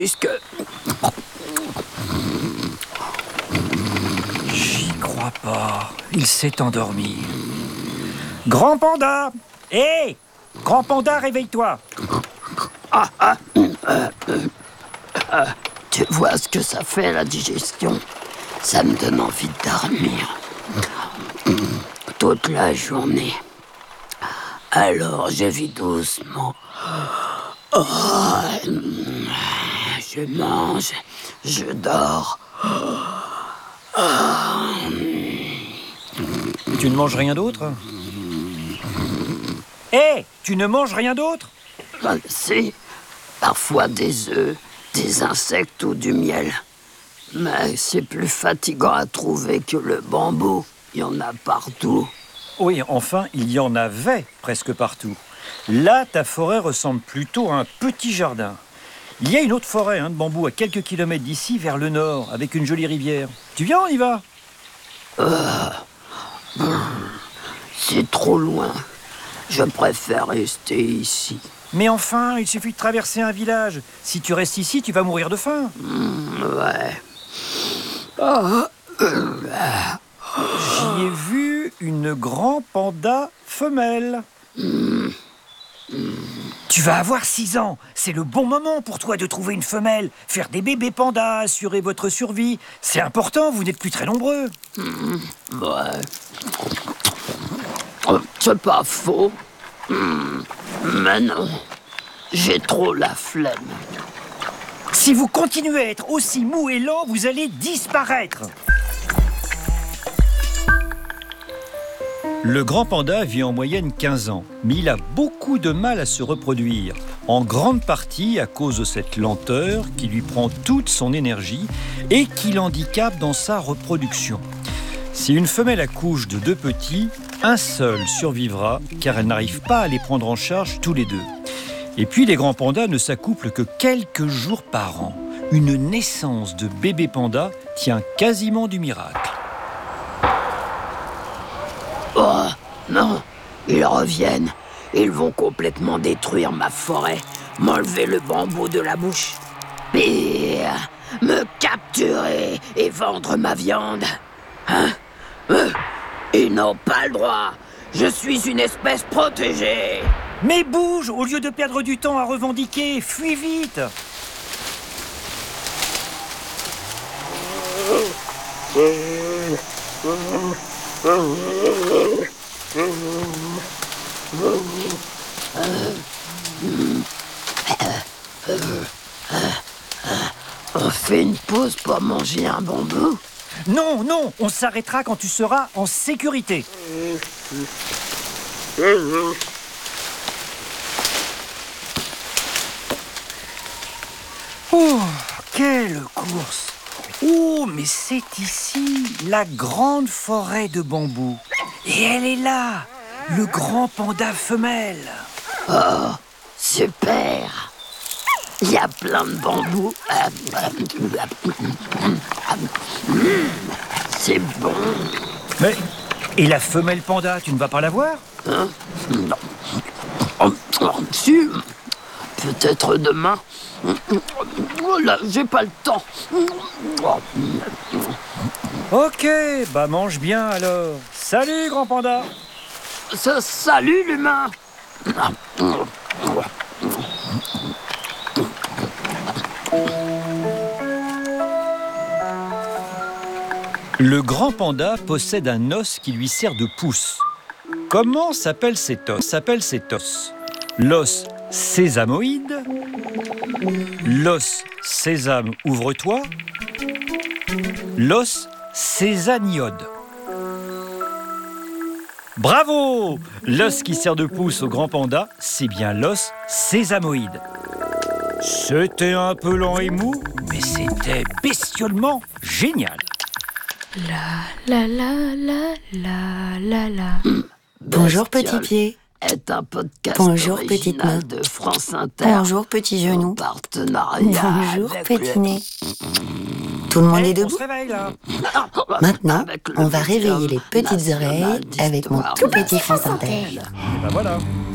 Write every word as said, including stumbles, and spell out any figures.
Puisque... J'y crois pas. Il s'est endormi. Grand panda! Hé hey Grand panda, réveille-toi! Ah, ah, euh, euh, euh, tu vois ce que ça fait, la digestion? Ça me donne envie de dormir. Toute la journée. Alors, je vis doucement. Oh, je mange, je dors. Oh. Tu ne manges rien d'autre? Hé hey, tu ne manges rien d'autre? Ben, si, parfois des œufs, des insectes ou du miel. Mais c'est plus fatigant à trouver que le bambou. Il y en a partout. Oui, enfin, il y en avait presque partout. Là, ta forêt ressemble plutôt à un petit jardin. Il y a une autre forêt hein, de bambou à quelques kilomètres d'ici, vers le nord, avec une jolie rivière. Tu viens, on y va? euh, C'est trop loin. Je préfère rester ici. Mais enfin, il suffit de traverser un village. Si tu restes ici, tu vas mourir de faim. Mmh, ouais. Oh. J'y ai vu une grand panda femelle. Mmh. Mmh. Tu vas avoir six ans. C'est le bon moment pour toi de trouver une femelle. Faire des bébés pandas, assurer votre survie. C'est important, vous n'êtes plus très nombreux. Mmh. Ouais. C'est pas faux. Mmh. Mais non. J'ai trop la flemme. Si vous continuez à être aussi mou et lent, vous allez disparaître. Le grand panda vit en moyenne quinze ans, mais il a beaucoup de mal à se reproduire, en grande partie à cause de cette lenteur qui lui prend toute son énergie et qui l'handicape dans sa reproduction. Si une femelle accouche de deux petits, un seul survivra car elle n'arrive pas à les prendre en charge tous les deux. Et puis les grands pandas ne s'accouplent que quelques jours par an. Une naissance de bébé panda tient quasiment du miracle. Oh, non, ils reviennent. Ils vont complètement détruire ma forêt, m'enlever le bambou de la bouche. Pire, me capturer et vendre ma viande. Hein? euh, Ils n'ont pas le droit. Je suis une espèce protégée. Mais bouge, au lieu de perdre du temps à revendiquer, fuis vite. On fait une pause pour manger un bambou? Non, non, on s'arrêtera quand tu seras en sécurité. Oh, quelle course! Oh, mais c'est ici, la grande forêt de bambou. Et elle est là, le grand panda femelle. Oh, super! Il y a plein de bambous. C'est bon. Mais, et la femelle panda, tu ne vas pas la voir? Hein? Non. Oh, si. Peut-être demain. Oh là, j'ai pas le temps. Ok, bah mange bien alors. Salut, grand panda. Ça, salut l'humain. Le grand panda possède un os qui lui sert de pouce. Comment s'appelle cet os? S'appelle cet os l'os sésamoïde, l'os sésame ouvre-toi, l'os sésaniode. Bravo! L'os qui sert de pouce au grand panda, c'est bien l'os sésamoïde. C'était un peu lent et mou, mais c'était bestiolement génial. La la la la la la la. Bonjour petit pied. Est un podcast Bonjour petite main. de France Inter. Bonjour petit genou. En partenariat Bonjour avec petit le... nez. Tout le monde Hey, est on debout? se réveille là. Maintenant, Avec le on va réveiller Muséum les petites national oreilles avec mon d'histoire tout petit naturelle. France Inter. Et ben voilà.